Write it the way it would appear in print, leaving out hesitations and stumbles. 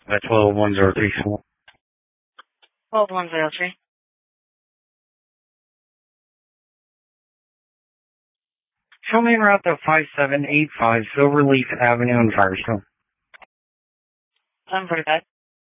At 12103. 12103. Show me route to 5785 Silverleaf Avenue in Firestone. 745.